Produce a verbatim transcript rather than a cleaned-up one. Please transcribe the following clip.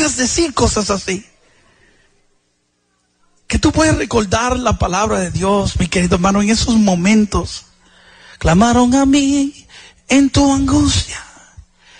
decir cosas así. Que tú puedes recordar la palabra de Dios, mi querido hermano, en esos momentos. Clamaron a mí en tu angustia.